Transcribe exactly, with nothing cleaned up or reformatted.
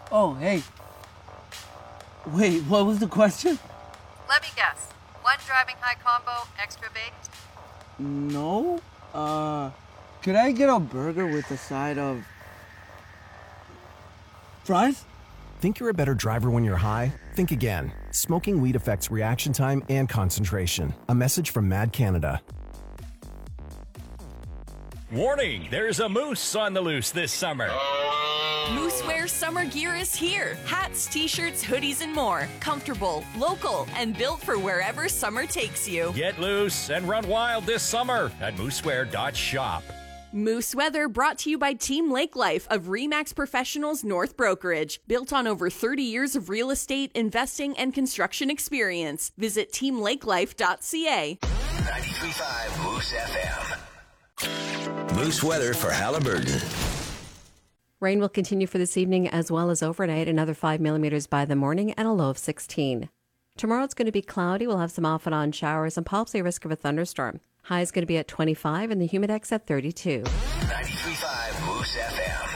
Oh, hey. Wait, what was the question? Let me guess. One driving high combo, extra baked? No. Uh, could I get a burger with a side of fries? Think you're a better driver when you're high? Think again. Smoking weed affects reaction time and concentration. A message from Mad Canada. Warning, there's a moose on the loose this summer. Moosewear summer gear is here. Hats, t-shirts, hoodies, and more. Comfortable, local, and built for wherever summer takes you. Get loose and run wild this summer at moosewear dot shop. Moose Weather brought to you by Team Lake Life of RE/MAX Professionals North Brokerage. Built on over thirty years of real estate, investing, and construction experience. Visit team lake life dot c a. ninety-three point five Moose F M. Moose weather for Halliburton. Rain will continue for this evening as well as overnight, another five millimeters by the morning and a low of sixteen. Tomorrow it's going to be cloudy. We'll have some off and on showers and possibly a risk of a thunderstorm. High is going to be at twenty-five and the humidex at thirty-two. ninety-three point five Moose F M.